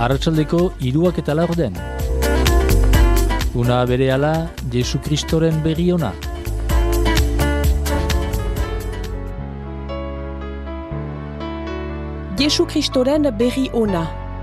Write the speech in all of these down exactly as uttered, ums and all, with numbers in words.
arratsaldeko hiruak eta laurden. Una berehala, Jesu Kristoren berri ona. Jesu Kristoren berri ona.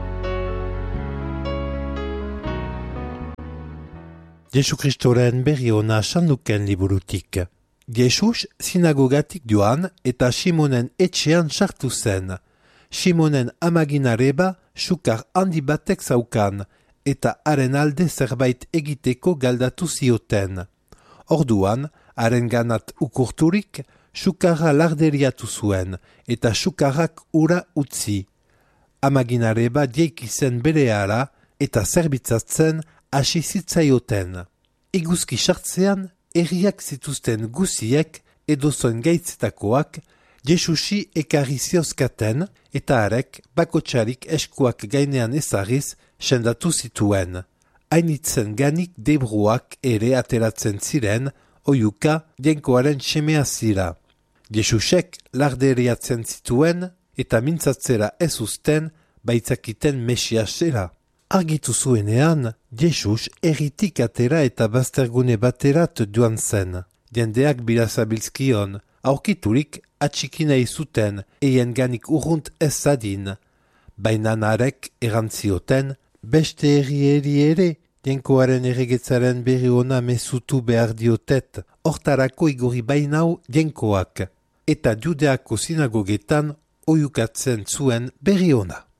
Jesu Kristoren berri ona sanduken liburutik. Jesus sinagogatik joan eta Simonen etxean sartu zen. Simonen amaginareba sukar handi batek zaukan, eta haren alde zerbait egiteko galdatu zioten. Orduan, haren ganat ukurturik, sukarra larderiatu zuen, eta sukarrak ura utzi. Amaginareba dieki zen berehala, eta zerbitzatzen hasi zitzaioten. Iguzki sartzean, erriak zituzten guziek edozoen gaitzetakoak, Jesusi ekarri ziozkaten, eta harek bakotxarik eskuak gainean ezarriz sendatu zituen. Hainitzen ganik debruak ere ateratzen ziren, oiuka jenkoaren semea zira. Jesusek larderiatzen zituen, eta mintzatzera ez uzten, baitzakiten mesiasera. Argitu zuenean, Jesus erritik atera eta baztergune baterat duan zen. Jendeak birazabilzkion, aurkiturik atxikinei zuten eien ganik urrunt ez zadin. Baina narek erantzioten, beste erri ere, jenkoaren erregetzaren berri ona mezutu behar diotet, hortarako igorri bainau jenkoak, eta Judeako sinagogetan oiukatzen zuen berri ona.